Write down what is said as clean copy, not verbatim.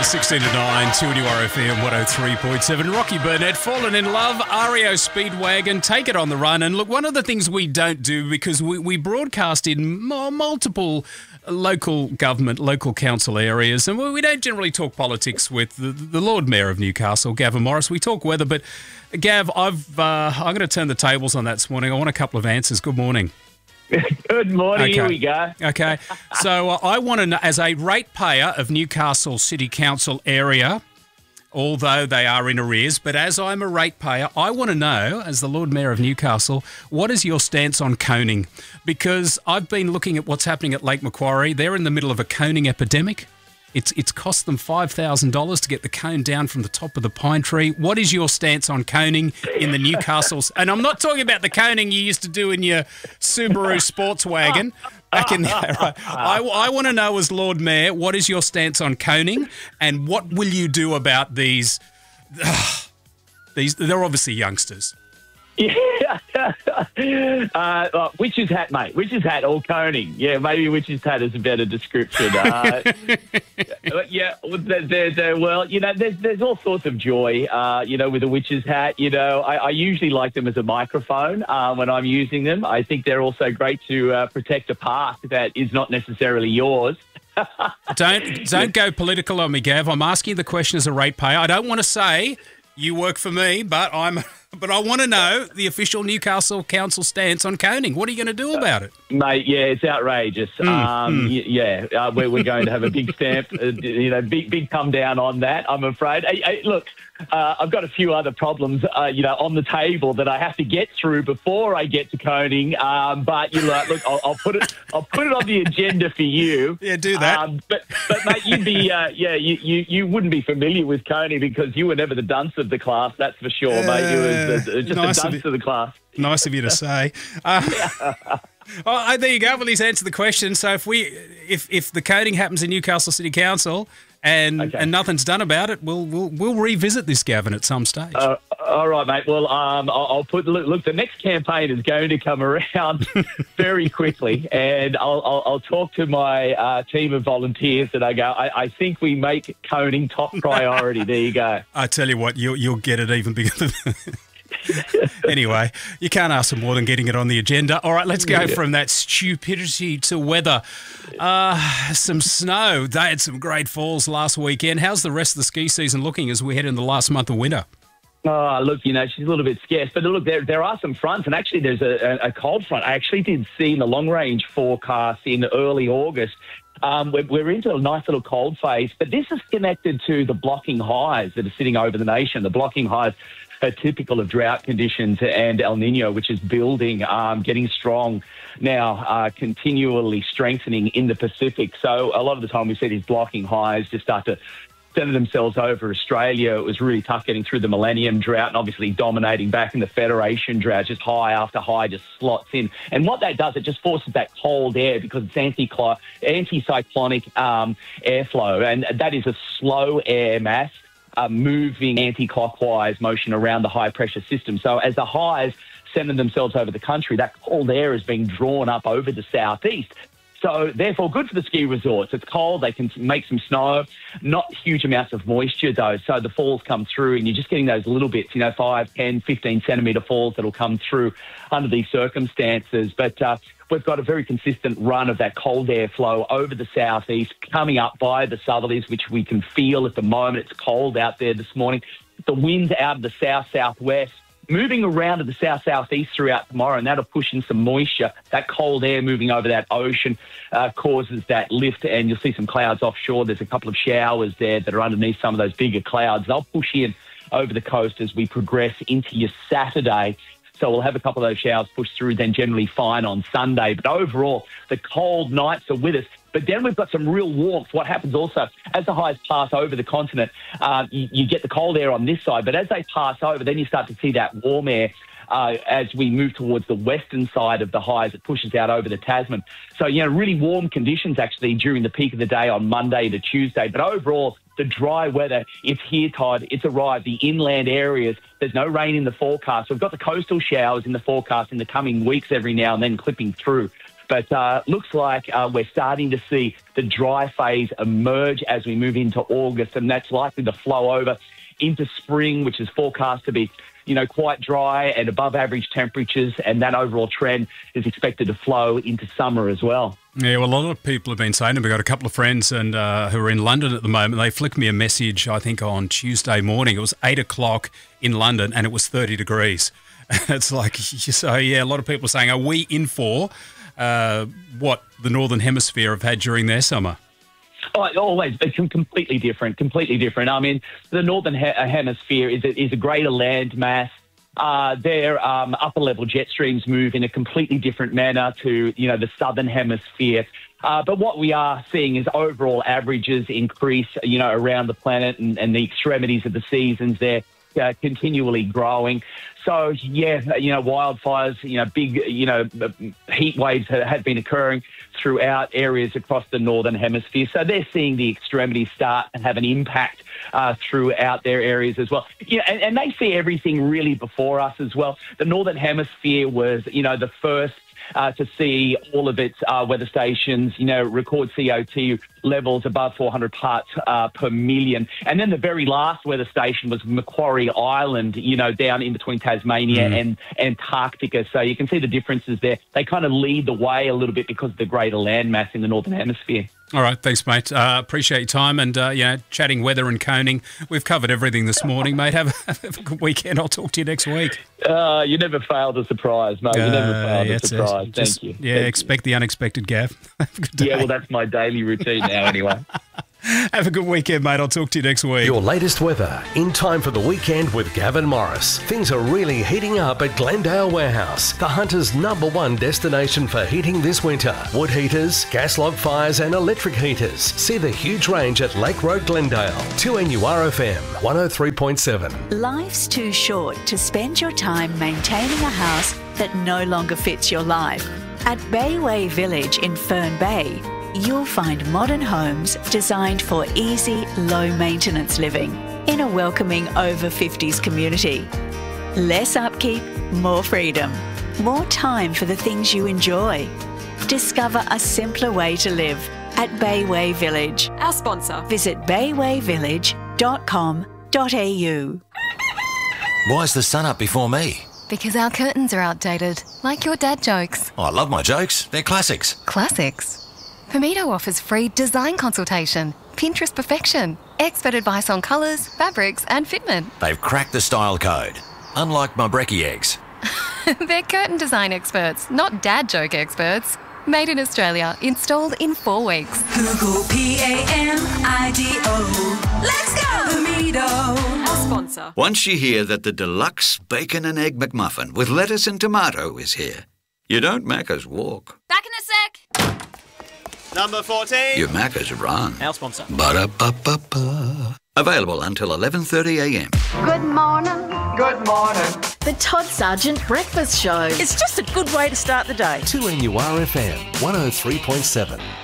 16 to 9, 2RFM 103.7. Rocky Burnett, Fallen in Love, REO Speedwagon, Take It on the Run. And look, one of the things we don't do, because we broadcast in multiple local government, local council areas, and we don't generally talk politics with the Lord Mayor of Newcastle, Gavin Morris. We talk weather, but Gav, I'm going to turn the tables on that this morning. I want a couple of answers. Good morning. Good morning, Okay. Here we go. Okay, so I want to know, as a ratepayer of Newcastle City Council area, although they are in arrears, but as I'm a ratepayer, I want to know, as the Lord Mayor of Newcastle, what is your stance on coning? Because I've been looking at what's happening at Lake Macquarie. They're in the middle of a coning epidemic. It's cost them $5,000 to get the cone down from the top of the pine tree. What is your stance on coning in the Newcastles? And I'm not talking about the coning you used to do in your Subaru sports wagon back in there. Right? I want to know, as Lord Mayor, what is your stance on coning, and what will you do about these? They're obviously youngsters. Yeah. Witch's hat, mate. Witch's hat or coning. Yeah, maybe witch's hat is a better description. Yeah, well, you know, there's all sorts of joy, with a witch's hat. You know, I usually like them as a microphone when I'm using them. I think they're also great to protect a park that is not necessarily yours. Don't go political on me, Gav. I'm asking you the question as a ratepayer. I don't want to say you work for me, but I want to know the official Newcastle Council stance on coning. What are you going to do about it? Mate, yeah, it's outrageous. We're going to have a big stamp, big come down on that, I'm afraid. Look, I've got a few other problems, on the table that I have to get through before I get to coning. But look, I'll put it on the agenda for you. Yeah, do that. But mate, you'd be, you wouldn't be familiar with coning because you were never the dunce of the class. That's for sure, mate. You were just nice a dunce of the class. Nice of you to say. There you go. Well, he's answered the question. So if the coning happens in Newcastle City Council and nothing's done about it, we'll revisit this, Gavin, at some stage. All right, mate. Well, I'll put look. The next campaign is going to come around very quickly, and I'll talk to my team of volunteers that I think we make coning top priority. There you go. I tell you what, you'll get it even bigger than. Anyway, you can't ask for more than getting it on the agenda. All right, let's go from that stupidity to weather. Some snow. They had some great falls last weekend. How's the rest of the ski season looking as we head in the last month of winter? Oh, look, she's a little bit scarce. But look, there are some fronts, and actually there's a cold front. I actually did see in the long-range forecast in early August. We're into a nice little cold phase, but this is connected to the blocking highs that are sitting over the nation. The blocking highs are typical of drought conditions and El Nino, which is building, getting strong now, continually strengthening in the Pacific. So a lot of the time we see these blocking highs just start to center themselves over Australia. It was really tough getting through the Millennium Drought and obviously dominating back in the Federation Drought, just high after high just slots in. And what that does, it just forces that cold air because it's anticyclonic airflow, and that is a slow air mass moving anti-clockwise motion around the high-pressure system. So as the highs center themselves over the country, that cold air is being drawn up over the southeast. So, therefore, good for the ski resorts. It's cold. They can make some snow. Not huge amounts of moisture, though. So the falls come through and you're just getting those little bits, 5, 10, 15-centimetre falls that'll come through under these circumstances. But we've got a very consistent run of that cold air flow over the southeast, coming up by the southerlies, which we can feel at the moment. It's cold out there this morning. The wind's out of the south-southwest, moving around to the south-southeast throughout tomorrow, and that'll push in some moisture. That cold air moving over that ocean causes that lift, and you'll see some clouds offshore. There's a couple of showers there that are underneath some of those bigger clouds. They'll push in over the coast as we progress into your Saturday. So we'll have a couple of those showers push through, then generally fine on Sunday. But overall, the cold nights are with us. But then we've got some real warmth. What happens also, as the highs pass over the continent, you get the cold air on this side. But as they pass over, then you start to see that warm air as we move towards the western side of the highs. It pushes out over the Tasman. So, really warm conditions actually during the peak of the day on Monday to Tuesday. But overall, the dry weather, it's here, Todd. It's arrived. The inland areas, there's no rain in the forecast. We've got the coastal showers in the forecast in the coming weeks every now and then clipping through. But looks like we're starting to see the dry phase emerge as we move into August, and that's likely to flow over into spring, which is forecast to be quite dry and above average temperatures, and that overall trend is expected to flow into summer as well. Yeah, well, a lot of people have been saying, and we've got a couple of friends and who are in London at the moment. They flicked me a message, I think, on Tuesday morning. It was 8 o'clock in London and it was 30 degrees. It's like, so yeah, a lot of people are saying, are we in for what the Northern Hemisphere have had during their summer? Oh, always, but completely different. I mean, the Northern Hemisphere is a greater land mass. Their upper-level jet streams move in a completely different manner to, the Southern Hemisphere. But what we are seeing is overall averages increase, around the planet, and the extremities of the seasons there continually growing. So, yeah, wildfires, big, heat waves have been occurring throughout areas across the Northern Hemisphere. So they're seeing the extremities start and have an impact throughout their areas as well. And they see everything really before us as well. The Northern Hemisphere was, the first to see all of its weather stations, record CO2 levels above 400 parts per million. And then the very last weather station was Macquarie Island, down in between Tasmania and Antarctica. So you can see the differences there. They kind of lead the way a little bit because of the greater landmass in the Northern Hemisphere. All right, thanks, mate. Appreciate your time and, chatting weather and coning. We've covered everything this morning, mate. Have a good weekend. I'll talk to you next week. You never fail to surprise, mate. You never fail to surprise. Thank you. Yeah, expect the unexpected, Gav. Yeah, well, that's my daily routine now anyway. Have a good weekend, mate. I'll talk to you next week. Your latest weather in time for the weekend with Gavin Morris. Things are really heating up at Glendale Warehouse, the Hunter's #1 destination for heating this winter. Wood heaters, gas log fires and electric heaters. See the huge range at Lake Road, Glendale. 2NURFM 103.7. Life's too short to spend your time maintaining a house that no longer fits your life. At Bayway Village in Fern Bay, you'll find modern homes designed for easy, low-maintenance living in a welcoming over-50s community. Less upkeep, more freedom, more time for the things you enjoy. Discover a simpler way to live at Bayway Village. Our sponsor. Visit baywayvillage.com.au. Why's the sun up before me? Because our curtains are outdated, like your dad jokes. Oh, I love my jokes. They're classics. Classics? Pomito offers free design consultation, Pinterest perfection, expert advice on colours, fabrics and fitment. They've cracked the style code, unlike my brekkie eggs. They're curtain design experts, not dad joke experts. Made in Australia, installed in 4 weeks. Google PAMIDO. Let's go! Pomito. Our sponsor. Once you hear that the deluxe bacon and egg McMuffin with lettuce and tomato is here, you don't Macca's walk. Back in a sec. Number 14. Your Macca's run. Our sponsor. Ba-da-ba-ba-ba. Available until 11:30 a.m. Good morning. Good morning. The Todd Sargent Breakfast Show. It's just a good way to start the day. 2NURFM 103.7.